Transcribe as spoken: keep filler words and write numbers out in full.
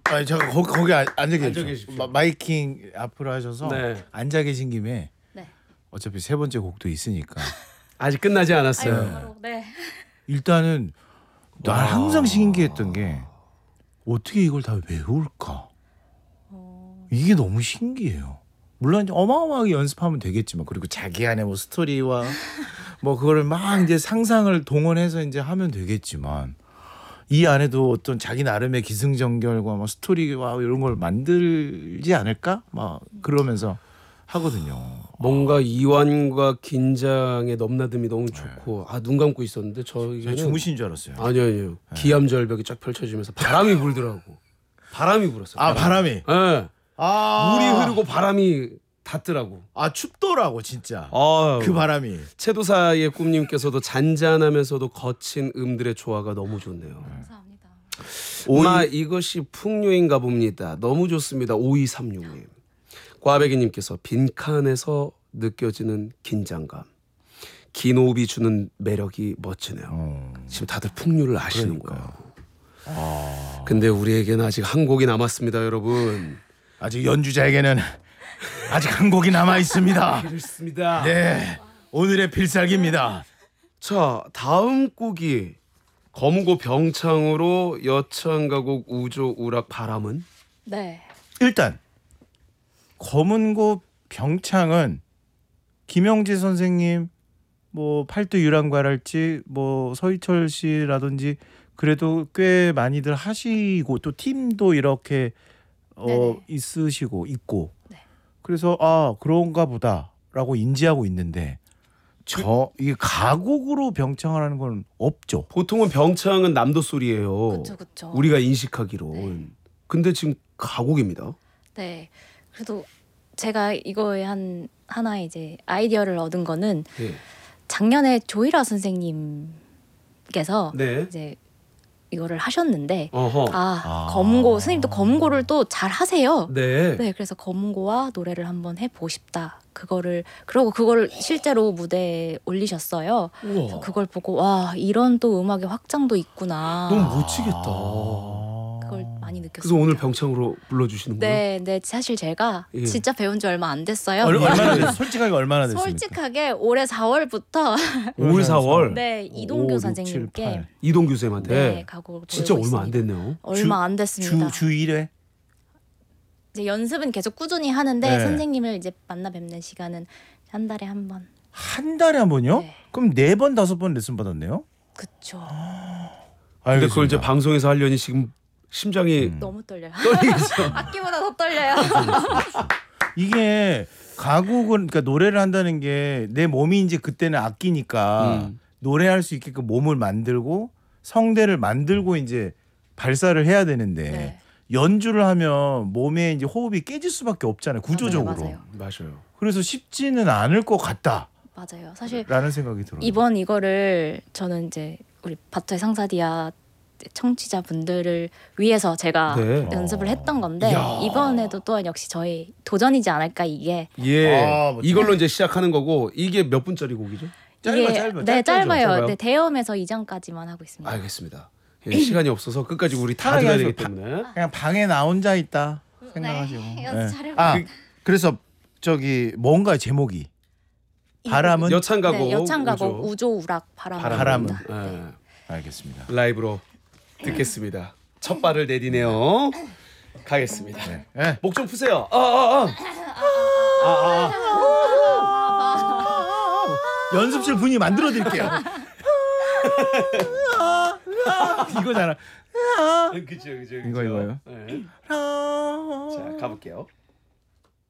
아, 저 거기, 거기 아- 앉아 앉아 계십시오. 계십시오. 마- 마이킹 앞으로 하셔서 네. 앉아 계신 김에 네. 어차피 세 번째 곡도 있으니까 아직 끝나지 아이고, 않았어요. 바로 네. 일단은 난 와. 항상 신기했던 게 어떻게 이걸 다 외울까? 어, 이게 너무 신기해요. 물론 이제 어마어마하게 연습하면 되겠지만 그리고 자기 안에 뭐 스토리와 뭐 그거를 막 이제 상상을 동원해서 이제 하면 되겠지만 이 안에도 어떤 자기 나름의 기승전결과 뭐 스토리와 이런 걸 만들지 않을까? 막 그러면서 하거든요. 뭔가 이완과 긴장의 넘나듦이 너무 좋고 아 눈 감고 있었는데 제가 저희는 주무신 줄 알았어요. 아니요 아니요 기암절벽이 쫙 펼쳐지면서 바람이 불더라고. 바람이 불었어요. 아 바람이. 예. 아 물이 흐르고 바람이 닿더라고. 아 춥더라고 진짜. 아, 그 바람이. 채도사의 꿈님께서도 잔잔하면서도 거친 음들의 조화가 너무 좋네요. 감사합니다. 오마 이것이 풍요인가 봅니다. 너무 좋습니다. 오이삼육 님. 꽈배기님께서 빈칸에서 느껴지는 긴장감. 긴 호흡이 주는 매력이 멋지네요. 어. 지금 다들 풍류를 아시는 그러니까요. 거예요. 아. 근데 우리에게는 아직 한 곡이 남았습니다, 여러분. 아직 연주자에게는 아직 한 곡이 남아 있습니다. 그렇습니다. 네, 오늘의 필살기입니다. 자, 다음 곡이 검고 병창으로 여창가곡 우조 우락 바람은 네. 일단 검은고 병창은 김영지 선생님, 뭐 팔도 유랑과랄지 뭐 서희철 씨라든지 그래도 꽤 많이들 하시고 또 팀도 이렇게 어 네네. 있으시고 있고 네. 그래서 아 그런가 보다라고 인지하고 있는데 저 이게 가곡으로 병창을 하는 건 없죠. 보통은 병창은 남도 소리예요. 그쵸 그쵸. 우리가 인식하기로. 네. 근데 지금 가곡입니다. 네. 그래도 제가 이거에 한 하나 이제 아이디어를 얻은 거는 예. 작년에 조이라 선생님께서 네. 이제 이거를 하셨는데 어허. 아, 아. 검고 스님도 검고를 또 잘 하세요. 네. 네, 그래서 검고와 노래를 한번 해보고 싶다. 그거를 그러고 그걸 실제로 무대에 올리셨어요. 그래서 우와. 그걸 보고 와 이런 또 음악의 확장도 있구나. 너무 멋지겠다. 그걸 많이 느꼈어요. 그래서 오늘 병창으로 불러주시는 거예요? 네, 네 사실 제가 예. 진짜 배운 지 얼마 안 됐어요. 얼, 얼마나 됐, 솔직하게 얼마나 됐습니까? 솔직하게 올해 사월부터 올 사월 네 이동규 오, 육, 선생님께 칠, 팔. 이동규 쌤한테 네 가곡을 진짜 보이고 얼마 안 있습니다. 됐네요. 얼마 안 됐습니다. 주, 주 일 회? 이제 연습은 계속 꾸준히 하는데 네. 선생님을 이제 만나 뵙는 시간은 한 달에 한 번. 한 달에 한 번요? 네. 그럼 네 번 다섯 번 레슨 받았네요? 그쵸. 근데 그걸 이제 알겠습니다. 방송에서 하려니 지금 심장이 음. 너무 떨려요. 떨리겠어. 악기보다 더 떨려요. 이게 가곡은 그러니까 노래를 한다는 게 내 몸이 이제 그때는 악기니까 음. 노래할 수 있게끔 몸을 만들고 성대를 만들고 이제 발사를 해야 되는데 네. 연주를 하면 몸에 이제 호흡이 깨질 수밖에 없잖아요 구조적으로. 맞아요, 맞아요. 그래서 쉽지는 않을 것 같다라는 맞아요. 사실 생각이 들어요. 이번 이거를 저는 이제 우리 바토의 상사디아 청취자분들을 위해서 제가 네. 연습을 했던 건데 이야. 이번에도 또한 역시 저희 도전이지 않을까 이게. 예. 아, 뭐 이걸로 이제 시작하는 거고 이게 몇 분짜리 곡이죠? 짧아, 이게 짧아, 네 짧죠, 짧아요. 짧아요? 네 대여음에서 이 장까지만 하고 있습니다. 알겠습니다. 예, 시간이 없어서 끝까지 우리 다 편하게 들어야 하세요. 되기 때문에. 그냥 방에 나 혼자 있다 생각하시고. 네, 연습 잘해볼게요. 아 그래서 저기 뭔가 제목이 바람은 여창가곡 네, 여창가곡 우조. 우조 우락 바람. 바람은. 예. 알겠습니다. 라이브로 듣겠습니다. 첫 발을 내디네요. 가겠습니다. 네. 목 좀 푸세요. 아, 아, 아. 아, 아. 연습실 분위기 만들어 드릴게요. 이거잖아. 그죠, 그죠, 그죠. 이거, 이거요? 네. 자, 자, 가볼게요.